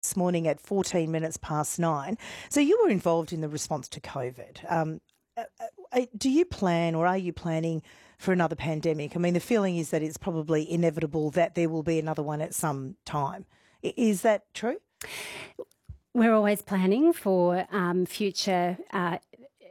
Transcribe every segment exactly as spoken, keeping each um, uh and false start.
this morning at fourteen minutes past nine. So you were involved in the response to COVID. Um, uh, uh, do you plan or are you planning for another pandemic? I mean, the feeling is that it's probably inevitable that there will be another one at some time. I- Is that true? We're always planning for um, future uh,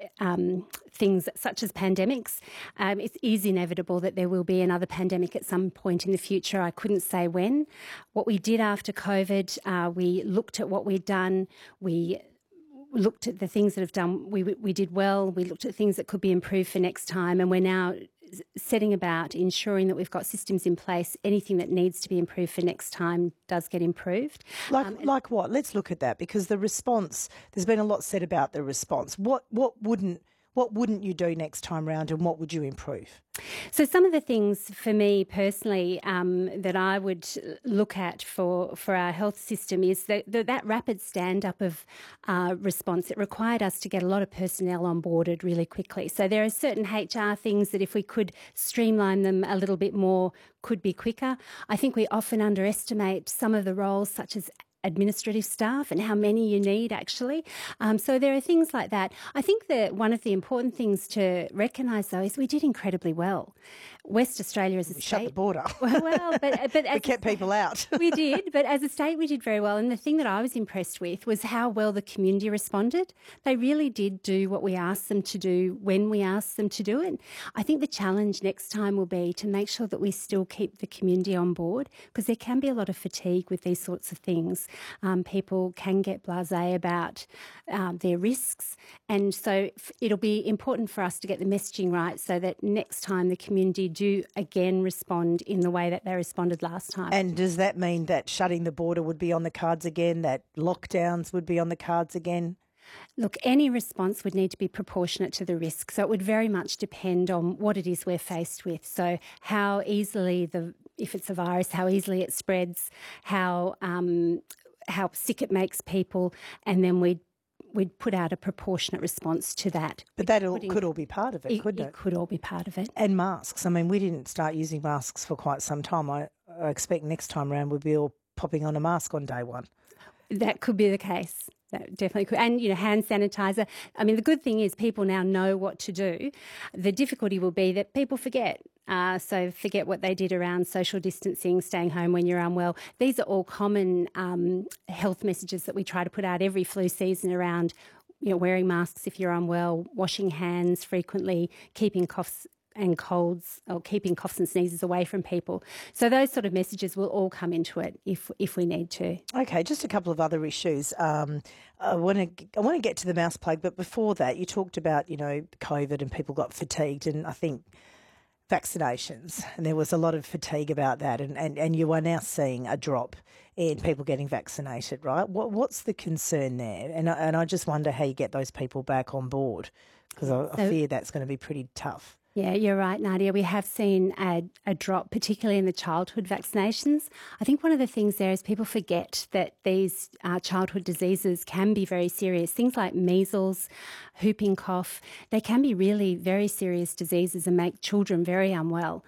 um, things such as pandemics. Um, it is inevitable that there will be another pandemic at some point in the future. I couldn't say when. What we did after COVID, uh, we looked at what we'd done. We looked at the things that have done, we, we did well. We looked at things that could be improved for next time, and we're now setting about ensuring that we've got systems in place. Anything that needs to be improved for next time does get improved. Like Um, like what? Let's look at that, because the response, there's been a lot said about the response. What what wouldn't what wouldn't you do next time round, and what would you improve? So some of the things for me personally um, that I would look at for, for our health system is that that, that rapid stand-up of uh, response. It required us to get a lot of personnel onboarded really quickly. So there are certain H R things that if we could streamline them a little bit more, could be quicker. I think we often underestimate some of the roles such as administrative staff and how many you need actually. Um, so there are things like that. I think that one of the important things to recognise though is we did incredibly well. West Australia as a We state... shut the border. Well, well but... but as we kept a, people out. We did, but as a state we did very well. And the thing that I was impressed with was how well the community responded. They really did do what we asked them to do when we asked them to do it. I think the challenge next time will be to make sure that we still keep the community on board, because there can be a lot of fatigue with these sorts of things. Um, people can get blasé about um, their risks, and so f- it'll be important for us to get the messaging right so that next time the community do again respond in the way that they responded last time. And does that mean that shutting the border would be on the cards again, that lockdowns would be on the cards again? Look, any response would need to be proportionate to the risk. So it would very much depend on what it is we're faced with. So how easily, the if it's a virus, how easily it spreads, how um, how sick it makes people, and then we'd we'd put out a proportionate response to that. But that all, could all be part of it, it couldn't it? It could all be part of it. And masks. I mean, we didn't start using masks for quite some time. I, I expect next time around we'll be all popping on a mask on day one. That could be the case. That definitely could. And, you know, hand sanitizer. I mean, the good thing is people now know what to do. The difficulty will be that people forget. Uh, so forget what they did around social distancing, staying home when you're unwell. These are all common um, health messages that we try to put out every flu season around, you know, wearing masks if you're unwell, washing hands frequently, keeping coughs and colds, or keeping coughs and sneezes away from people. So those sort of messages will all come into it if if we need to. Okay, just a couple of other issues. Um, I want to I want to get to the mouse plague, but before that, you talked about, you know, COVID and people got fatigued, and I think vaccinations, and there was a lot of fatigue about that, and, and, and you are now seeing a drop in people getting vaccinated, right? What what's the concern there? And I, and I just wonder how you get those people back on board, because I, I So- fear that's going to be pretty tough. Yeah, you're right, Nadia. We have seen a, a drop, particularly in the childhood vaccinations. I think one of the things there is people forget that these uh, childhood diseases can be very serious. Things like measles, whooping cough, they can be really very serious diseases and make children very unwell.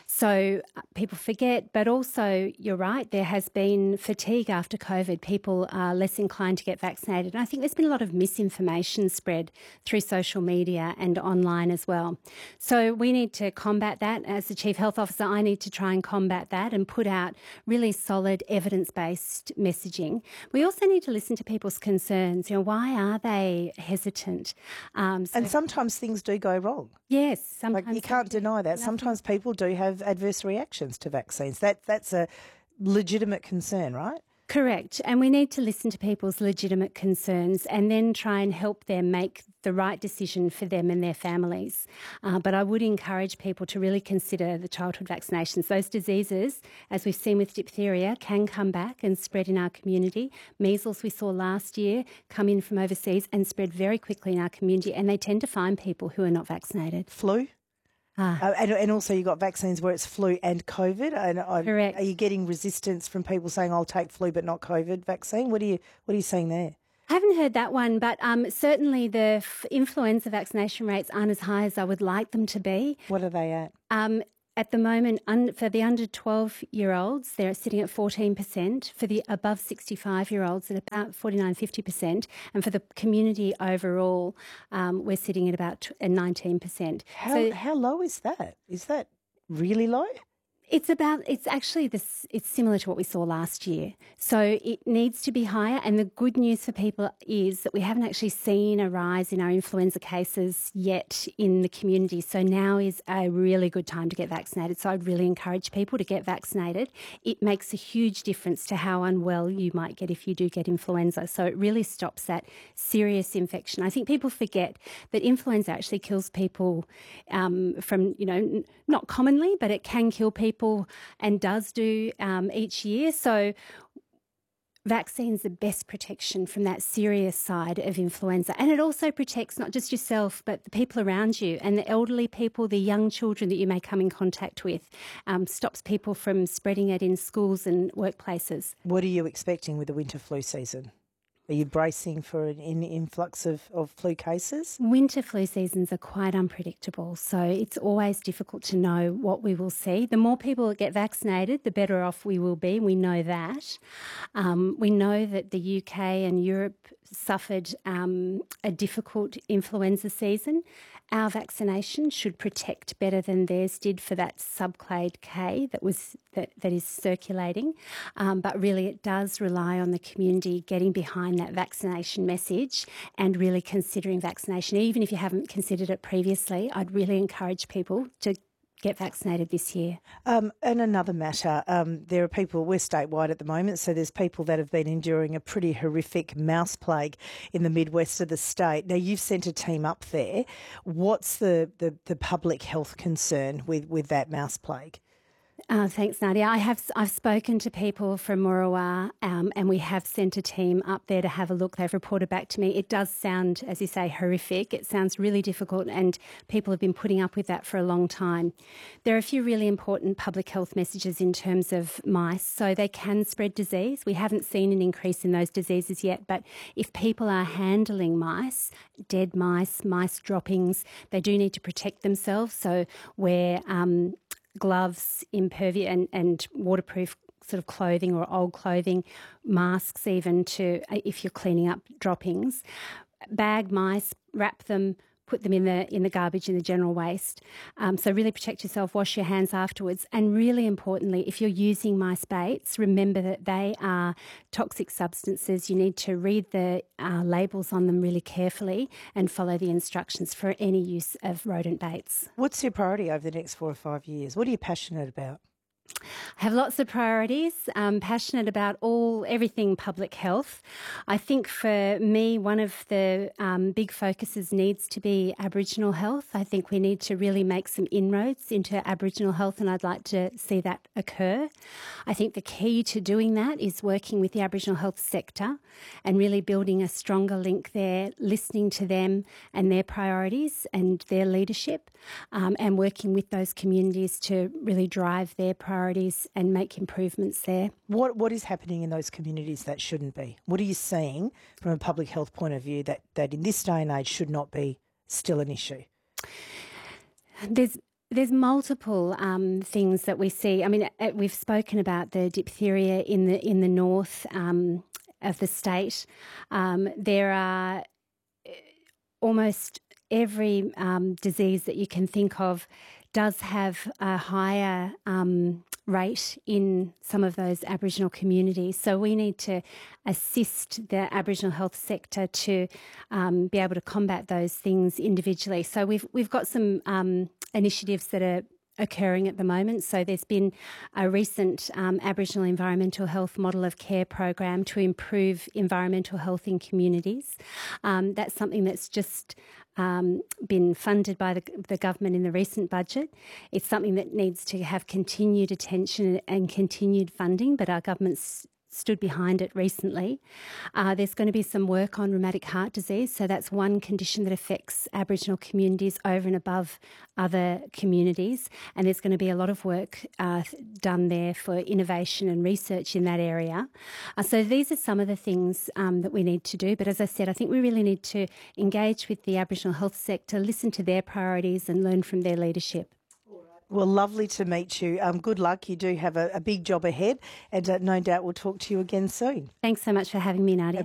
So uh, people forget, but also you're right, there has been fatigue after COVID. People are less inclined to get vaccinated. And I think there's been a lot of misinformation spread through social media and online as well. So we need to combat that. As the Chief Health Officer, I need to try and combat that and put out really solid evidence-based messaging. We also need to listen to people's concerns. You know, why are they hesitant? Um, so And sometimes things do go wrong. yes, sometimes Like, you can't deny that. Sometimes people do have adverse reactions to vaccines. That That's a legitimate concern, right? Correct. And we need to listen to people's legitimate concerns and then try and help them make the right decision for them and their families. Uh, but I would encourage people to really consider the childhood vaccinations. Those diseases, as we've seen with diphtheria, can come back and spread in our community. Measles, we saw last year, come in from overseas and spread very quickly in our community, and they tend to find people who are not vaccinated. Flu? Ah. Uh, and, and also you've got vaccines where it's flu and COVID. And I, Correct. Are you getting resistance from people saying, I'll take flu but not COVID vaccine? What are you, what are you seeing there? I haven't heard that one, but um, certainly the f- influenza vaccination rates aren't as high as I would like them to be. What are they at? Um, at the moment, un, for the under twelve-year-olds, they're sitting at fourteen percent. For the above sixty-five-year-olds, at about forty-nine, fifty percent. And for the community overall, um, we're sitting at about nineteen percent. How, so, how low is that? Is that really low? It's about, it's actually this, it's similar to what we saw last year. So it needs to be higher. And the good news for people is that we haven't actually seen a rise in our influenza cases yet in the community. So now is a really good time to get vaccinated. So I'd really encourage people to get vaccinated. It makes a huge difference to how unwell you might get if you do get influenza. So it really stops that serious infection. I think people forget that influenza actually kills people um, from, you know, not commonly, but it can kill people and does do um, each year. So vaccines are the best protection from that serious side of influenza. And it also protects not just yourself, but the people around you and the elderly people, the young children that you may come in contact with, um, stops people from spreading it in schools and workplaces. What are you expecting with the winter flu season? Are you bracing for an influx of, of flu cases? Winter flu seasons are quite unpredictable, so it's always difficult to know what we will see. The more people that get vaccinated, the better off we will be. We know that. Um, we know that the U K and Europe suffered um, a difficult influenza season. Our vaccination should protect better than theirs did for that subclade K that was that, that is circulating. Um, but really it does rely on the community getting behind that vaccination message and really considering vaccination. Even if you haven't considered it previously, I'd really encourage people to get vaccinated this year. Um, and another matter, um, there are people, we're statewide at the moment, so there's people that have been enduring a pretty horrific mouse plague in the Midwest of the state. Now, you've sent a team up there. What's the, the, the public health concern with, with that mouse plague? Uh, thanks, Nadia. I have I've spoken to people from Morawar um, and we have sent a team up there to have a look. They've reported back to me. It does sound, as you say, horrific. It sounds really difficult and people have been putting up with that for a long time. There are a few really important public health messages in terms of mice. So they can spread disease. We haven't seen an increase in those diseases yet, but if people are handling mice, dead mice, mice droppings, they do need to protect themselves. So where um, gloves, impervious and, and waterproof sort of clothing or old clothing, masks even to if you're cleaning up droppings. Bag mice, wrap them, put them in the in the garbage, in the general waste. Um, so really protect yourself, wash your hands afterwards. And really importantly, if you're using mice baits, remember that they are toxic substances. You need to read the uh, labels on them really carefully and follow the instructions for any use of rodent baits. What's your priority over the next four or five years? What are you passionate about? I have lots of priorities. I'm passionate about all everything public health. I think for me, one of the um, big focuses needs to be Aboriginal health. I think we need to really make some inroads into Aboriginal health, and I'd like to see that occur. I think the key to doing that is working with the Aboriginal health sector and really building a stronger link there, listening to them and their priorities and their leadership, um, and working with those communities to really drive their priorities and make improvements there. What What is happening in those communities that shouldn't be? What are you seeing from a public health point of view that, that in this day and age should not be still an issue? There's There's multiple um, things that we see. I mean, we've spoken about the diphtheria in the in the north um, of the state. Um, there are almost every um, disease that you can think of does have a higher um, rate in some of those Aboriginal communities. So we need to assist the Aboriginal health sector to um, be able to combat those things individually. So we've we've got some um, initiatives that are occurring at the moment. So there's been a recent um, Aboriginal Environmental Health Model of Care program to improve environmental health in communities. Um, that's something that's just um, been funded by the, the government in the recent budget. It's something that needs to have continued attention and continued funding, but our government's stood behind it recently. Uh, there's going to be some work on rheumatic heart disease. So that's one condition that affects Aboriginal communities over and above other communities. And there's going to be a lot of work uh, done there for innovation and research in that area. Uh, so these are some of the things um, that we need to do. But as I said, I think we really need to engage with the Aboriginal health sector, listen to their priorities and learn from their leadership. Well, lovely to meet you. Um, good luck. You do have a, a big job ahead, and uh, no doubt we'll talk to you again soon. Thanks so much for having me, Nadia.